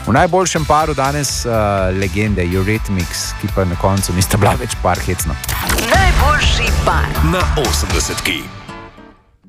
V najboljšem paru danes legende Eurythmics, ki pa na koncu nista bila več par hecno. Najboljši par na 80.